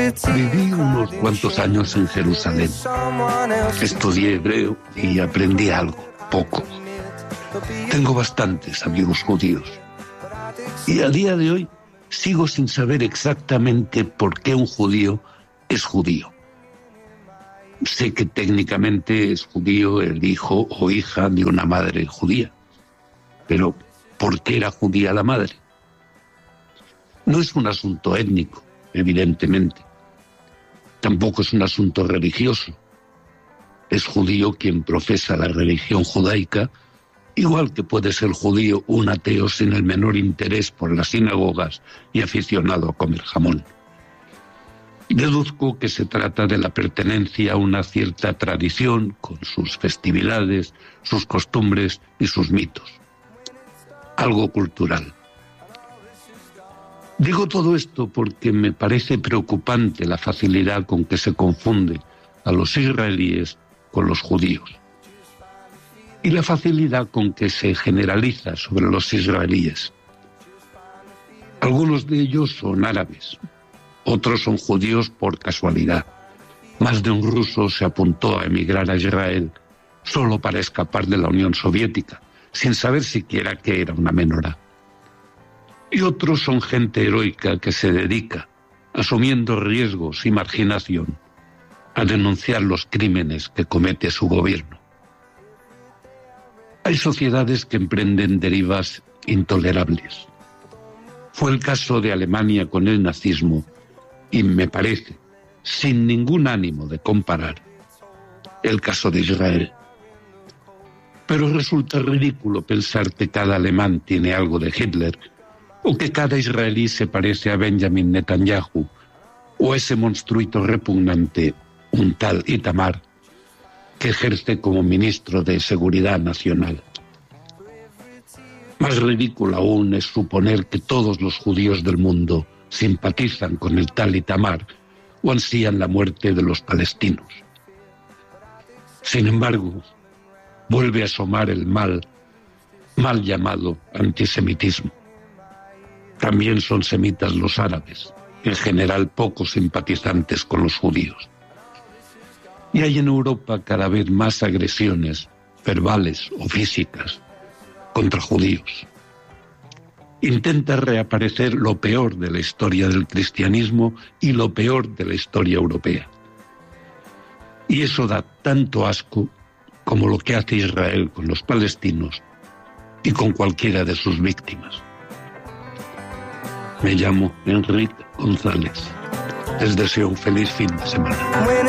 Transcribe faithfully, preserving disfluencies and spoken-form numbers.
Viví unos cuantos años en Jerusalén. Estudié hebreo y aprendí algo, poco. Tengo bastantes amigos judíos. Y a día de hoy sigo sin saber exactamente por qué un judío es judío. Sé que técnicamente es judío el hijo o hija de una madre judía. Pero, ¿por qué era judía la madre? No es un asunto étnico, evidentemente. Tampoco es un asunto religioso. Es judío quien profesa la religión judaica, igual que puede ser judío un ateo sin el menor interés por las sinagogas y aficionado a comer jamón. Deduzco que se trata de la pertenencia a una cierta tradición con sus festividades, sus costumbres y sus mitos. Algo cultural. Digo todo esto porque me parece preocupante la facilidad con que se confunde a los israelíes con los judíos y la facilidad con que se generaliza sobre los israelíes. Algunos de ellos son árabes, otros son judíos por casualidad. Más de un ruso se apuntó a emigrar a Israel solo para escapar de la Unión Soviética, sin saber siquiera que era una menorá. Y otros son gente heroica que se dedica, asumiendo riesgos y marginación, a denunciar los crímenes que comete su gobierno. Hay sociedades que emprenden derivas intolerables. Fue el caso de Alemania con el nazismo y me parece, sin ningún ánimo de comparar, el caso de Israel. Pero resulta ridículo pensar que cada alemán tiene algo de Hitler, o que cada israelí se parece a Benjamin Netanyahu, o ese monstruito repugnante, un tal Itamar, que ejerce como ministro de Seguridad Nacional. Más ridículo aún es suponer que todos los judíos del mundo simpatizan con el tal Itamar o ansían la muerte de los palestinos. Sin embargo, vuelve a asomar el mal, mal llamado antisemitismo. También son semitas los árabes, en general poco simpatizantes con los judíos. Y hay en Europa cada vez más agresiones, verbales o físicas, contra judíos. Intenta reaparecer lo peor de la historia del cristianismo y lo peor de la historia europea. Y eso da tanto asco como lo que hace Israel con los palestinos y con cualquiera de sus víctimas. Me llamo Enrique González. Les deseo un feliz fin de semana.